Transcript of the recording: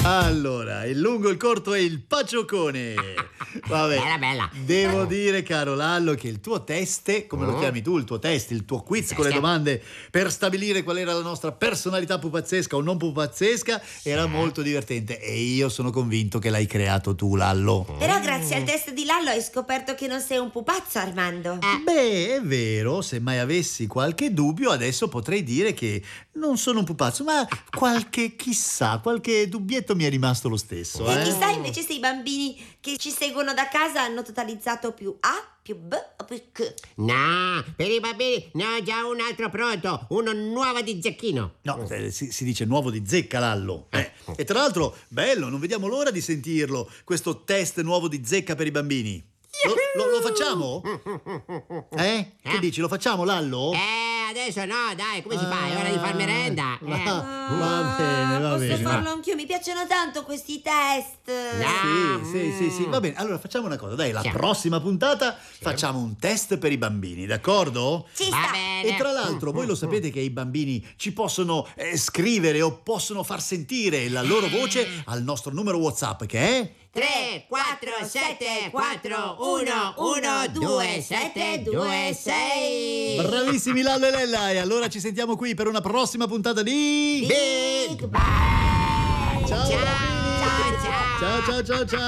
Allora, il lungo, il corto e il paciocone. Vabbè, Bella. devo dire, caro Lallo, che il tuo test, come lo chiami tu, il tuo test, il tuo quiz con le domande per stabilire qual era la nostra personalità pupazzesca o non pupazzesca, era molto divertente e io sono convinto che l'hai creato tu, Lallo. Però grazie al test di Lallo hai scoperto che non sei un pupazzo, Armando. Beh, è vero, se mai avessi qualche dubbio adesso potrei dire che non sono un pupazzo, ma qualche dubbietto mi è rimasto lo stesso. E chissà invece se i bambini che ci seguono da casa hanno totalizzato più A, più B o più C. No, per i bambini ne ho già un altro pronto, uno nuovo di Zecchino. No, si dice nuovo di zecca, Lallo. E tra l'altro, bello, non vediamo l'ora di sentirlo, questo test nuovo di zecca per i bambini. Lo facciamo? Che dici, lo facciamo, Lallo? Adesso no, dai, come si fa? È ora di far merenda. Va bene. Posso farlo anch'io, mi piacciono tanto questi test. Sì, va bene. Allora facciamo una cosa, dai, la prossima puntata facciamo un test per i bambini, d'accordo? Ci Va sta. bene. E tra l'altro voi lo sapete che i bambini ci possono scrivere o possono far sentire la loro voce al nostro numero WhatsApp che è 3, 4, 7, 4, 1, 1, 2, 7, 2, 6. Bravissimi Lallo e Lella, e allora ci sentiamo qui per una prossima puntata di Big Bang. Ciao! Ciao. Ciao!